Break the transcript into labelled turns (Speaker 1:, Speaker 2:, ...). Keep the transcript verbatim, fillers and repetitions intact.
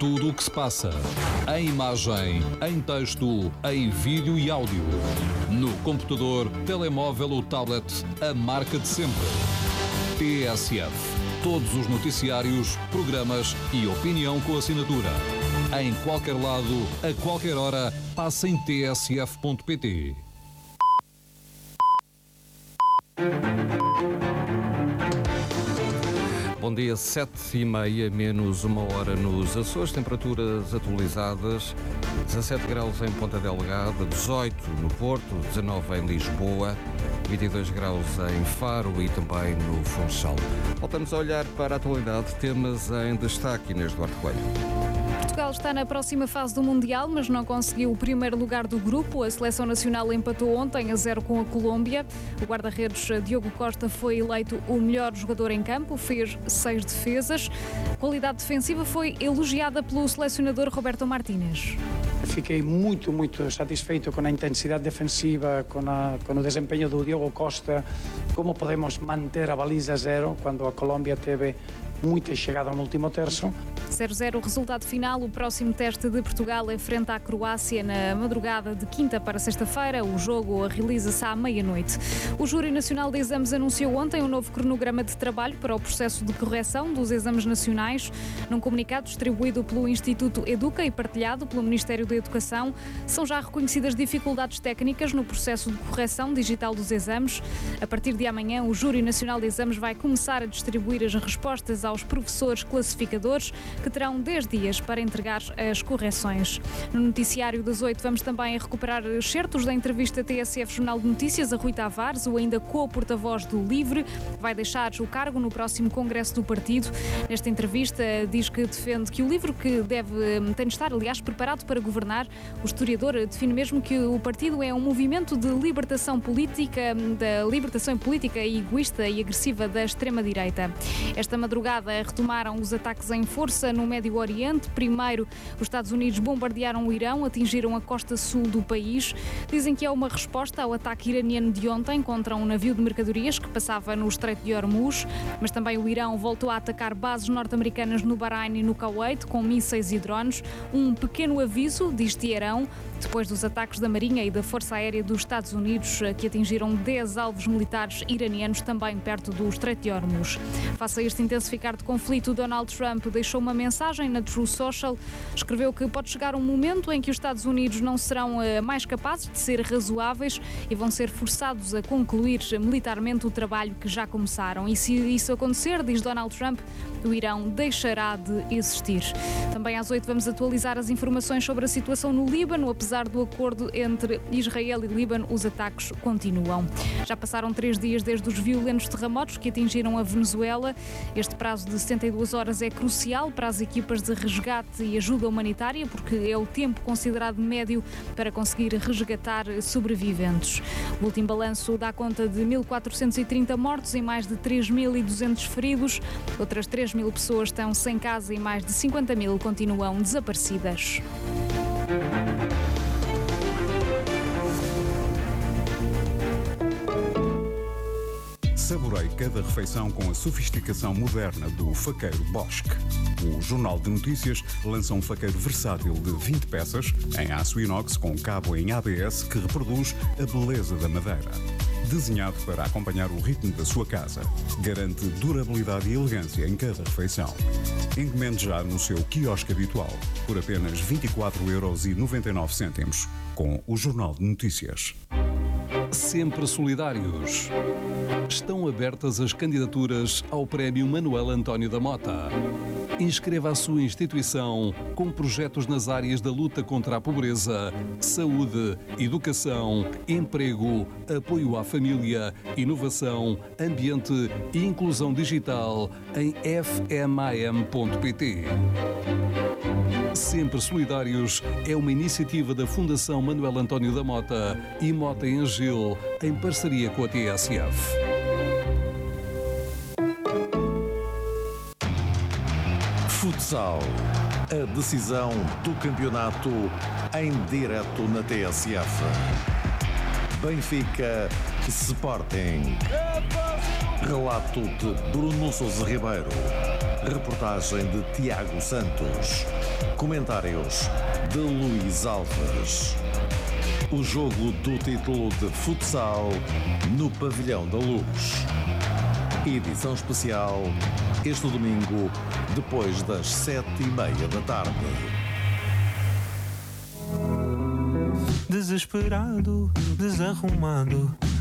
Speaker 1: Tudo o que se passa, em imagem, em texto, em vídeo e áudio. No computador, telemóvel ou tablet, a marca de sempre. T S F. Todos os noticiários, programas e opinião com assinatura. Em qualquer lado, a qualquer hora, passa em t s f ponto p t.
Speaker 2: Bom dia, sete e meia, menos uma hora nos Açores, temperaturas atualizadas, dezassete graus em Ponta Delgada, dezoito no Porto, dezanove em Lisboa, vinte e dois graus em Faro e também no Funchal. Voltamos a olhar para a atualidade, temas em destaque, Inês Duarte Coelho.
Speaker 3: Portugal está na próxima fase do Mundial, mas não conseguiu o primeiro lugar do grupo. A seleção nacional empatou ontem a zero com a Colômbia. O guarda-redes Diogo Costa foi eleito o melhor jogador em campo, fez seis defesas. A qualidade defensiva foi elogiada pelo selecionador Roberto Martínez.
Speaker 4: Fiquei muito, muito satisfeito com a intensidade defensiva, com, a, com o desempenho do Diogo Costa, como podemos manter a baliza zero quando a Colômbia teve muita chegada no último terço.
Speaker 3: zero a zero o resultado final. O próximo teste de Portugal é frente à Croácia na madrugada de quinta para sexta-feira. O jogo realiza-se à meia-noite. O Júri Nacional de Exames anunciou ontem um novo cronograma de trabalho para o processo de correção dos exames nacionais. Num comunicado distribuído pelo Instituto Educa e partilhado pelo Ministério da Educação, são já reconhecidas dificuldades técnicas no processo de correção digital dos exames. A partir de amanhã, o Júri Nacional de Exames vai começar a distribuir as respostas aos professores classificadores, que terão dez dias para entregar as correções. No noticiário das oito vamos também recuperar excertos da entrevista T S F Jornal de Notícias a Rui Tavares, o ainda co-porta-voz do LIVRE, vai deixar o cargo no próximo congresso do partido. Nesta entrevista diz que defende que o LIVRE que deve, tem de estar, aliás, preparado para governar. O historiador define mesmo que o partido é um movimento de libertação política, da libertação política e egoísta e agressiva da extrema-direita. Esta madrugada retomaram os ataques em força no Médio Oriente. Primeiro, os Estados Unidos bombardearam o Irão, atingiram a costa sul do país. Dizem que é uma resposta ao ataque iraniano de ontem contra um navio de mercadorias que passava no Estreito de Hormuz, mas também o Irão voltou a atacar bases norte-americanas no Bahrein e no Kuwait com mísseis e drones. Um pequeno aviso, diz Teherão, depois dos ataques da Marinha e da Força Aérea dos Estados Unidos, que atingiram dez alvos militares iranianos também perto do Estreito de Hormuz. Face a este intensificar de conflito, Donald Trump deixou uma mensagem na True Social. Escreveu que pode chegar um momento em que os Estados Unidos não serão mais capazes de ser razoáveis e vão ser forçados a concluir militarmente o trabalho que já começaram. E se isso acontecer, diz Donald Trump, o Irão deixará de existir. Também às oito vamos atualizar as informações sobre a situação no Líbano. Apesar do acordo entre Israel e Líbano, os ataques continuam. Já passaram três dias desde os violentos terremotos que atingiram a Venezuela. Este prazo de setenta e duas horas é crucial para as equipas de resgate e ajuda humanitária, porque é o tempo considerado médio para conseguir resgatar sobreviventes. O último balanço dá conta de mil quatrocentos e trinta mortos e mais de três mil e duzentos feridos. Outras três mil pessoas estão sem casa e mais de cinquenta mil continuam desaparecidas.
Speaker 5: Saboreie cada refeição com a sofisticação moderna do faqueiro Bosch. O Jornal de Notícias lança um faqueiro versátil de vinte peças, em aço inox com cabo em A B S que reproduz a beleza da madeira. Desenhado para acompanhar o ritmo da sua casa, garante durabilidade e elegância em cada refeição. Encomende já no seu quiosque habitual, por apenas vinte e quatro euros e noventa e nove cêntimos, com o Jornal de Notícias.
Speaker 1: Sempre solidários. Estão abertas as candidaturas ao Prémio Manuel António da Mota. Inscreva a sua instituição com projetos nas áreas da luta contra a pobreza, saúde, educação, emprego, apoio à família, inovação, ambiente e inclusão digital em f m a m ponto p t. Sempre Solidários é uma iniciativa da Fundação Manuel António da Mota e Mota em Gil, em parceria com a T S F.
Speaker 6: Futsal. A decisão do campeonato em direto na T S F. Benfica Sporting. Relato de Bruno Sousa Ribeiro. Reportagem de Tiago Santos. Comentários de Luís Alves. O jogo do título de futsal no Pavilhão da Luz. Edição especial este domingo, depois das sete e meia da tarde.
Speaker 7: Desesperado, desarrumado,